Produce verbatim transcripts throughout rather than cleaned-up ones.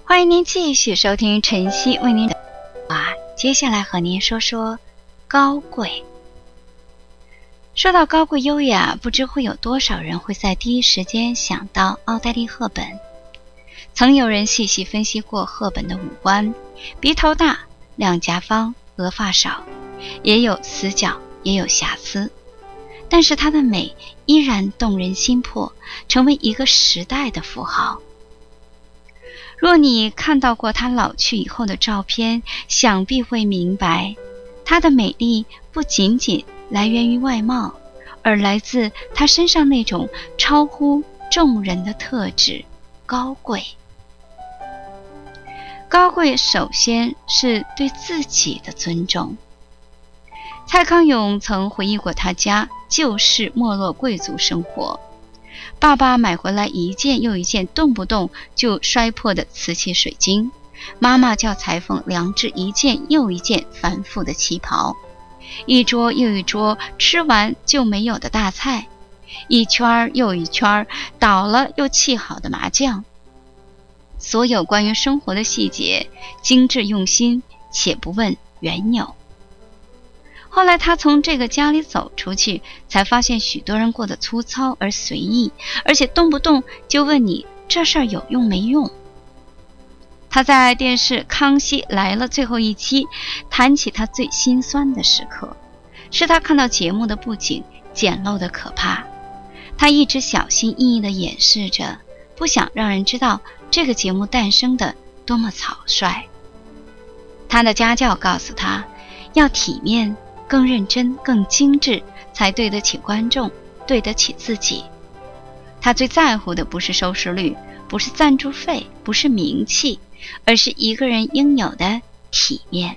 欢迎您继续收听晨曦为您的啊，接下来和您说说高贵。说到高贵优雅，不知会有多少人会在第一时间想到奥黛丽·赫本。曾有人细细分析过赫本的五官，鼻头大，两颊方，额发少，也有死角，也有瑕疵，但是她的美依然动人心魄，成为一个时代的符号。若你看到过她老去以后的照片，想必会明白，她的美丽不仅仅来源于外貌，而来自她身上那种超乎众人的特质——高贵。高贵首先是对自己的尊重。蔡康永曾回忆过他家旧式没落贵族生活，爸爸买回来一件又一件动不动就摔破的瓷器水晶，妈妈叫裁缝量制一件又一件繁复的旗袍，一桌又一桌吃完就没有的大菜，一圈又一圈倒了又沏好的麻酱。所有关于生活的细节精致用心，且不问缘由。后来他从这个家里走出去，才发现许多人过得粗糙而随意，而且动不动就问你这事儿有用没用。他在电视《康熙来了》最后一期谈起他最心酸的时刻，是他看到节目的布景简陋的可怕，他一直小心翼翼地掩饰着，不想让人知道这个节目诞生的多么草率。他的家教告诉他，要体面，更认真，更精致，才对得起观众，对得起自己。他最在乎的不是收视率，不是赞助费，不是名气，而是一个人应有的体面。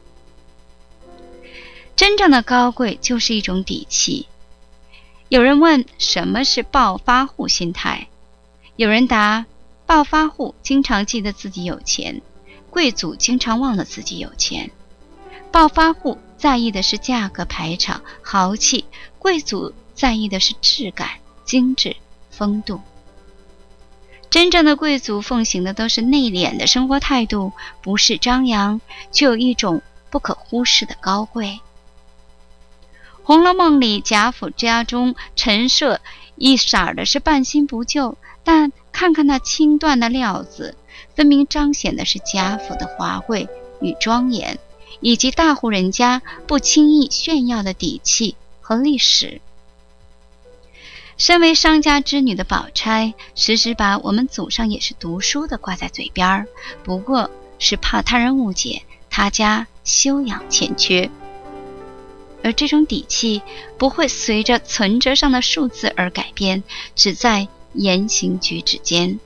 真正的高贵就是一种底气。有人问什么是暴发户心态，有人答，暴发户经常记得自己有钱，贵族经常忘了自己有钱。暴发户在意的是价格排场豪气，贵族在意的是质感精致风度。真正的贵族奉行的都是内敛的生活态度，不是张扬，却有一种不可忽视的高贵。红楼梦里贾府家中陈设一色的是半新不旧，但看看那轻缎的料子，分明彰显的是贾府的华贵与庄严，以及大户人家不轻易炫耀的底气和历史。身为商家之女的宝钗，时时把我们祖上也是读书的挂在嘴边，不过是怕他人误解他家修养欠缺。而这种底气不会随着存折上的数字而改变，只在言行举止间。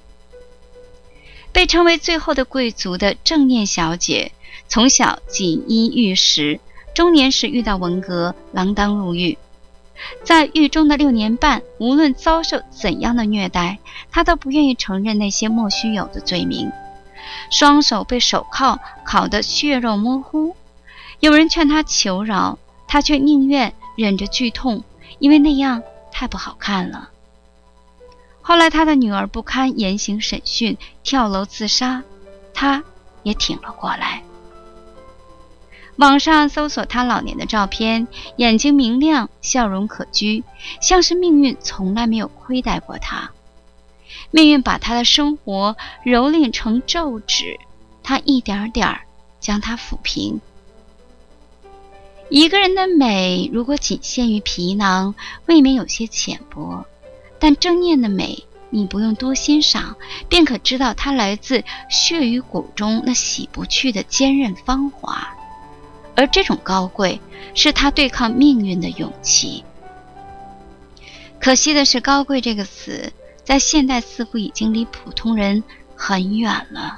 被称为最后的贵族的正念小姐，从小锦衣玉食，中年时遇到文革，锒铛入狱。在狱中的六年半，无论遭受怎样的虐待，她都不愿意承认那些莫须有的罪名，双手被手铐铐得血肉模糊。有人劝她求饶，她却宁愿忍着剧痛，因为那样太不好看了。后来她的女儿不堪严刑审讯，跳楼自杀，她也挺了过来。网上搜索她老年的照片，眼睛明亮，笑容可掬，像是命运从来没有亏待过她。命运把她的生活蹂躏成皱纸，她一点点将它抚平。一个人的美如果仅限于皮囊，未免有些浅薄，但正念的美，你不用多欣赏，便可知道它来自血与骨中那洗不去的坚韧芳华。而这种高贵，是他对抗命运的勇气。可惜的是，高贵这个词，在现代似乎已经离普通人很远了。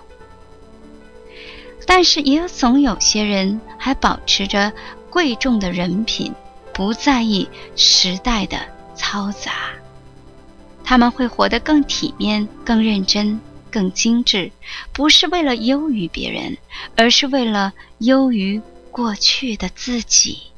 但是也有总有些人还保持着贵重的人品，不在意时代的嘈杂。他们会活得更体面，更认真，更精致，不是为了优于别人，而是为了优于过去的自己。